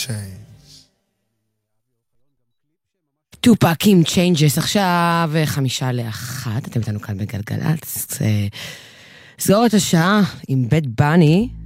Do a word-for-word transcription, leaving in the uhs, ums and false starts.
טופק עם צ'יינג'ס, עכשיו חמישה לאחת, אתם איתנו כאן בגלגלצ, סגור את השעה עם בית בני,